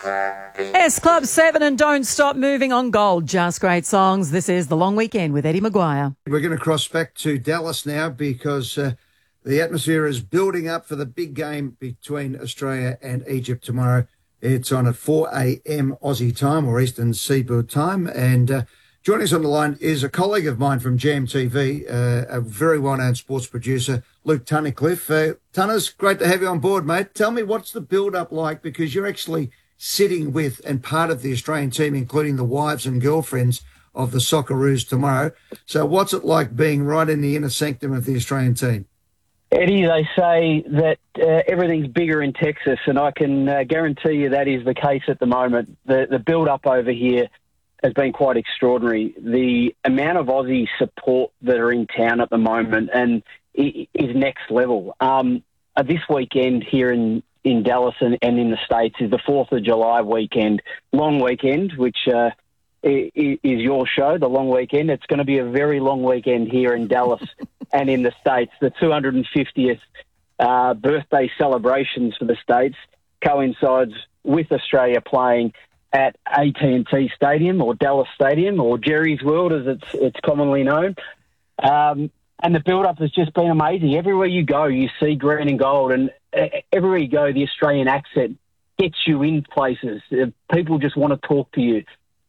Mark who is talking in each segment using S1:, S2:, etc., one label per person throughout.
S1: S Club 7 and Don't Stop Moving on Gold. Just great songs. This is The Long Weekend with Eddie Maguire.
S2: We're going to cross back to Dallas now because the atmosphere is building up for the big game between Australia and Egypt tomorrow. It's on at 4 a.m. Aussie time or Eastern Seaboard time. And joining us on the line is a colleague of mine from Jam TV, a very well-known sports producer, Luke Tunnicliffe. Tunners, great to have you on board, mate. Tell me, what's the build-up like? Because you're actually sitting with and part of the Australian team, including the wives and girlfriends of the Socceroos tomorrow. So what's it like being right in the inner sanctum of the Australian team?
S3: Eddie, they say that everything's bigger in Texas, and I can guarantee you that is the case at the moment. The build-up over here has been quite extraordinary. The amount of Aussie support that are in town at the moment and is next level. This weekend here in Dallas and in the States is the 4th of July weekend, long weekend, which is your show, The Long Weekend. It's going to be a very long weekend here in Dallas and in the States. The 250th birthday celebrations for the States coincides with Australia playing at AT&T Stadium or Dallas Stadium or Jerry's World as it's commonly known. And the build-up has just been amazing. Everywhere you go, you see green and gold, and everywhere you go, the Australian accent gets you in places. People just want to talk to you.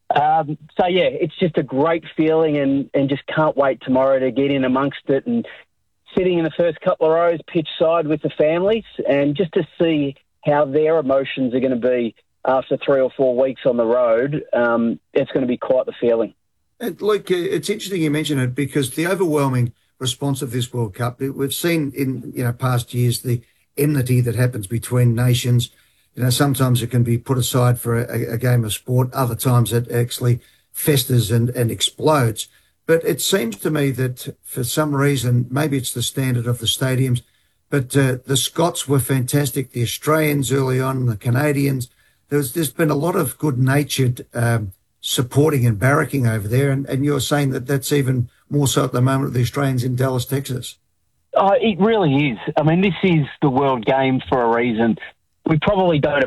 S3: So, yeah, it's just a great feeling and just can't wait tomorrow to get in amongst it and sitting in the first couple of rows pitch side with the families and just to see how their emotions are going to be after 3 or 4 weeks on the road. It's going to be quite the feeling.
S2: And Luke, it's interesting you mention it because the overwhelming response of this World Cup, we've seen in past years the enmity that happens between nations. Sometimes it can be put aside for a game of sport. Other times it actually festers and explodes. But it seems to me that for some reason, maybe it's the standard of the stadiums, but the Scots were fantastic. The Australians early on, the Canadians. There's been a lot of good-natured supporting and barracking over there. And you're saying that that's even more so at the moment with the Australians in Dallas, Texas.
S3: It really is. I mean, this is the world game for a reason. We probably don't